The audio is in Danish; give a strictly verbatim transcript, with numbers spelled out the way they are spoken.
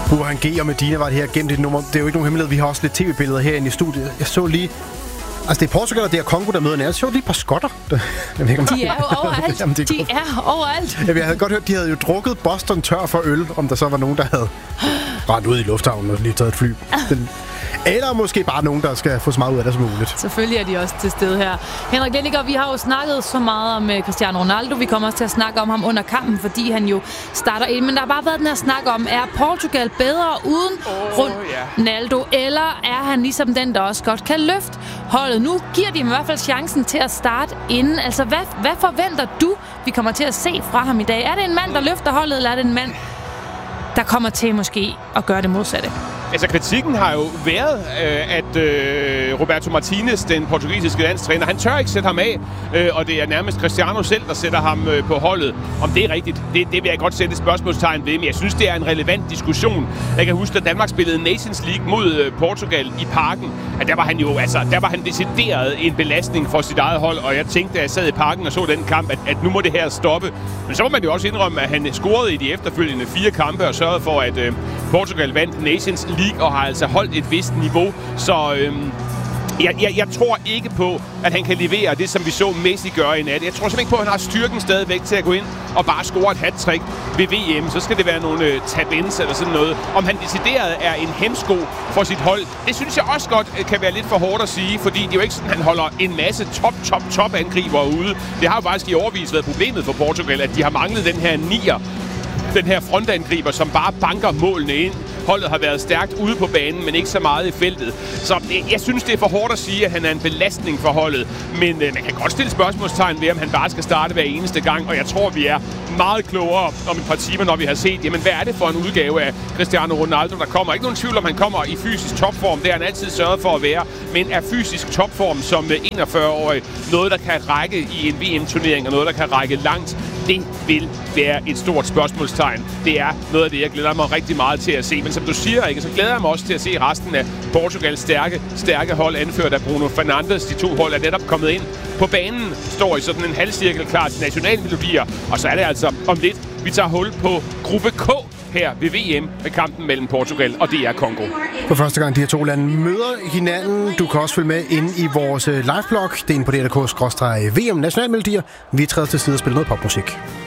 Burhan G og Medina var det her gennem dit nummer. Det er jo ikke nogen hemmelighed. Vi har også lidt tv-billeder herinde i studiet. Jeg så lige... Altså, det er Portugal, og det er Kongo, der møder. Jeg så lige et par skotter. Jeg ved ikke, om de er jo overalt. Jamen, de er overalt. Ja, jeg havde godt hørt, de havde jo drukket Boston tør for øl, om der så var nogen, der havde rendt ud i lufthavnen og lige taget et fly. Den, eller måske bare nogen, der skal få så meget ud af det som muligt. Selvfølgelig er de også til stede her. Henrik Lilliger, vi har jo snakket så meget om Cristiano Ronaldo. Vi kommer også til at snakke om ham under kampen, fordi han jo starter ind. Men der har bare været den her snak om, er Portugal bedre uden oh, Ronaldo? Yeah. Eller er han ligesom den, der også godt kan løfte holdet? Nu giver de i hvert fald chancen til at starte inden. Altså, hvad, hvad forventer du, vi kommer til at se fra ham i dag? Er det en mand, der løfter holdet, eller er det en mand, der kommer til måske at gøre det modsatte? Altså, kritikken har jo været, øh, at øh, Roberto Martinez, den portugisiske landstræner, han tør ikke sætte ham af, øh, og det er nærmest Cristiano selv, der sætter ham øh, på holdet. Om det er rigtigt, det, det vil jeg godt sætte et spørgsmålstegn ved, men jeg synes, det er en relevant diskussion. Jeg kan huske, at Danmark spillede Nations League mod øh, Portugal i Parken, at der var han jo, altså, der var han decideret en belastning for sit eget hold, og jeg tænkte, da jeg sad i Parken og så den kamp, at, at nu må det her stoppe. Men så må man jo også indrømme, at han scorede i de efterfølgende fire kampe og sørgede for, at øh, Portugal vandt Nations League og har altså holdt et vist niveau, så øhm, jeg, jeg, jeg tror ikke på, at han kan levere det, som vi så Messi gøre i nat. Jeg tror simpelthen ikke på, at han har styrken stadigvæk til at gå ind og bare score et hat-trick ved V M. Så skal det være nogle øh, tabins eller sådan noget. Om han decideret er en hemsko for sit hold, det synes jeg også godt øh, kan være lidt for hårdt at sige, fordi det er jo ikke sådan, at han holder en masse top, top, top angriber ude. Det har jo faktisk i overvis været problemet for Portugal, at de har manglet den her nier, den her frontangriber, som bare banker målene ind. Holdet har været stærkt ude på banen, men ikke så meget i feltet. Så jeg synes, det er for hårdt at sige, at han er en belastning for holdet. Men øh, man kan godt stille spørgsmålstegn ved, om han bare skal starte hver eneste gang. Og jeg tror, vi er meget klogere om et par timer, når vi har set, jamen, hvad er det for en udgave af Cristiano Ronaldo, der kommer. Ikke nogen tvivl om, han kommer i fysisk topform. Det har han altid sørget for at være. Men er fysisk topform som enogfyrre-årig noget, der kan række i en V M-turnering, og noget, der kan række langt? Det vil være et stort spørgsmålstegn. Det er noget af det, jeg glæder mig rigtig meget til at se. Men som du siger, ikke, så glæder jeg mig også til at se resten af Portugals stærke, stærke hold, anført af Bruno Fernandes. De to hold er netop kommet ind på banen, står i sådan en halvcirkel klar til nationalmelodier. Og så er det altså om lidt, vi tager hul på gruppe K her ved V M med kampen mellem Portugal og D R Congo. For første gang de her to lande møder hinanden. Du kan også følge med inde i vores liveblog. Det er inde på D R K skråstreg V M nationalmelodier. Vi træder til side og spiller noget popmusik.